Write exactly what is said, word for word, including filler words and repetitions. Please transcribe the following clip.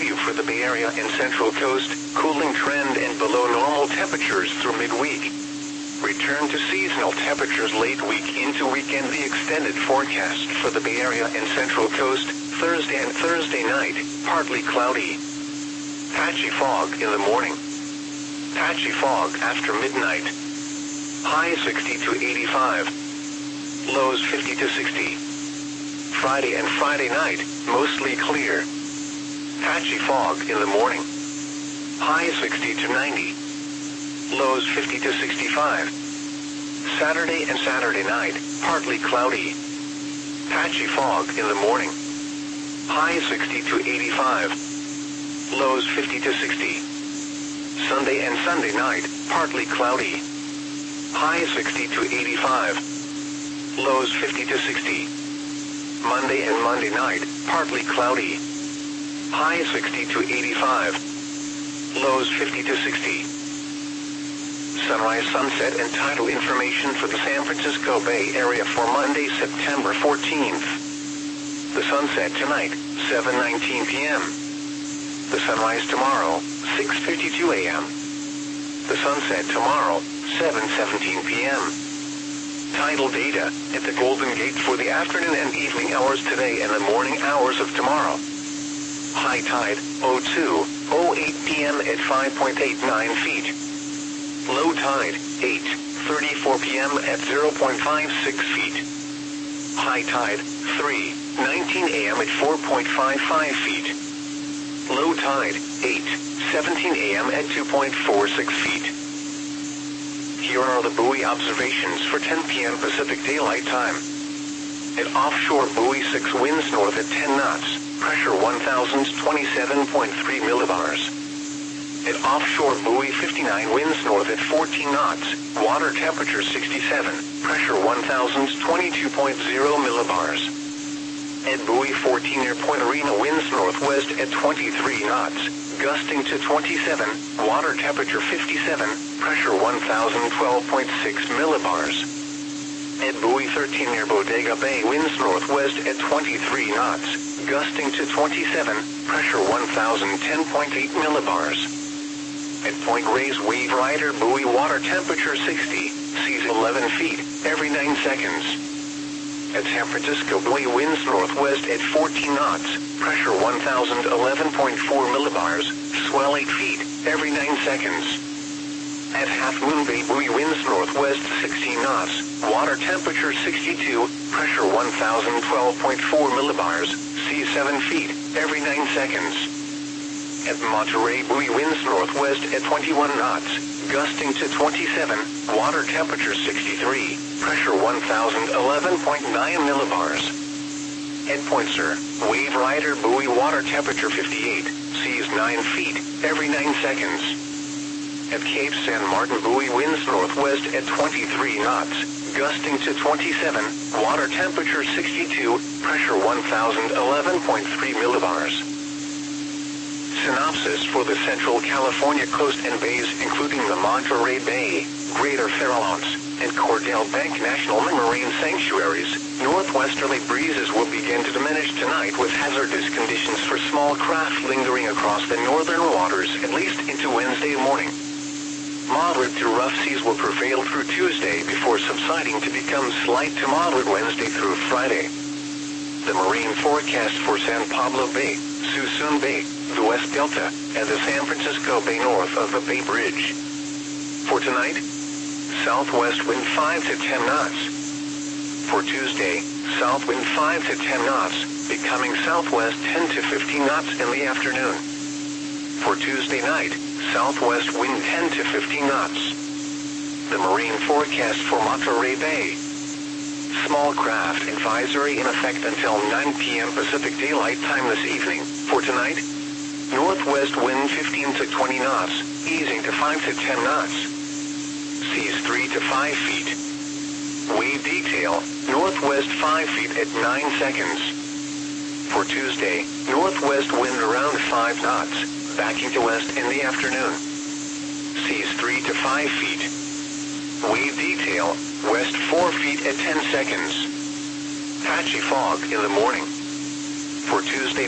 preview for the Bay Area and Central Coast, cooling trend and below normal temperatures through midweek. Return to seasonal temperatures late week into weekend. The extended forecast for the Bay Area and Central Coast, Thursday and Thursday night, partly cloudy. Patchy fog in the morning. Patchy fog after midnight. High sixty to eighty-five. Lows fifty to sixty. Friday and Friday night, mostly clear. Patchy fog in the morning. High sixty to ninety. Lows fifty to sixty-five. Saturday and Saturday night, partly cloudy. Patchy fog in the morning. High sixty to eighty-five. Lows fifty to sixty. Sunday and Sunday night, partly cloudy. High sixty to eighty-five. Lows fifty to sixty. Monday and Monday night, partly cloudy. High sixty to eighty-five. Lows fifty to sixty. Sunrise, sunset, and tidal information for the San Francisco Bay Area for Monday, September fourteenth. The sunset tonight, seven nineteen p m The sunrise tomorrow, six fifty-two a m The sunset tomorrow, seven seventeen p m Tidal data at the Golden Gate for the afternoon and evening hours today and the morning hours of tomorrow. High tide, oh two oh eight p m at five point eight nine feet. Low tide, eight thirty-four p m at zero point five six feet. High tide, three nineteen a m at four point five five feet. Low tide, eight seventeen a m at two point four six feet. Here are the buoy observations for ten p m Pacific Daylight Time. At offshore buoy six, winds north at ten knots, pressure one thousand twenty-seven point three millibars. At offshore buoy fifty-nine, winds north at fourteen knots, water temperature sixty-seven, pressure one thousand twenty-two point zero millibars. At buoy fourteen near Point Arena, winds northwest at twenty-three knots, gusting to twenty-seven, water temperature fifty-seven, pressure one thousand twelve point six millibars. At buoy thirteen near Bodega Bay, winds northwest at twenty-three knots, gusting to twenty-seven, pressure one thousand ten point eight millibars. At Point Reyes, Wave Rider buoy, water temperature sixty, seas eleven feet, every nine seconds. At San Francisco buoy, winds northwest at fourteen knots, pressure one thousand eleven point four millibars, swell eight feet, every nine seconds. At Half Moon Bay buoy, winds northwest sixteen knots, water temperature sixty-two, pressure one thousand twelve point four millibars, sea seven feet, every nine seconds. At Monterey buoy, winds northwest at twenty-one knots, gusting to twenty-seven, water temperature sixty-three, pressure one thousand eleven point nine millibars. At Point Sur, Wave Rider buoy, water temperature fifty-eight, seas nine feet, every nine seconds. At Cape San Martin buoy, winds northwest at twenty-three knots, gusting to twenty-seven, water temperature sixty-two, pressure one thousand eleven point three millibars. Synopsis for the Central California coast and bays, including the Monterey Bay, Greater Farallones, and Cordell Bank National Marine Sanctuaries. Northwesterly breezes will begin to diminish tonight, with hazardous conditions for small craft lingering across the northern waters at least into Wednesday morning. Moderate to rough seas will prevail through Tuesday before subsiding to become slight to moderate Wednesday through Friday. The marine forecast for San Pablo Bay, Suisun Bay, the West Delta, and the San Francisco Bay north of the Bay Bridge. For tonight, southwest wind five to ten knots. For Tuesday, south wind five to ten knots, becoming southwest ten to fifteen knots in the afternoon. For Tuesday night, southwest wind ten to fifteen knots. The marine forecast for Monterey Bay. Small craft advisory in effect until nine p m Pacific Daylight Time this evening. For tonight, northwest wind fifteen to twenty knots, easing to five to ten knots. Seas three to five feet. Wave detail, northwest five feet at nine seconds. For Tuesday, northwest wind around five knots, backing to west in the afternoon. Seas three to five feet. Wave detail, west four feet at ten seconds. Patchy fog in the morning. For Tuesday